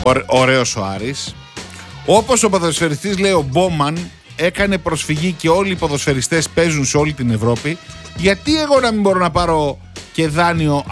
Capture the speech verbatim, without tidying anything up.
Ωραίος ο Άρης. Όπως ο ποδοσφαιριστής, λέει, ο Μπόμαν έκανε προσφυγή και όλοι οι ποδοσφαιριστές παίζουν σε όλη την Ευρώπη, γιατί εγώ να μην μπορώ να πάρω και δάνειο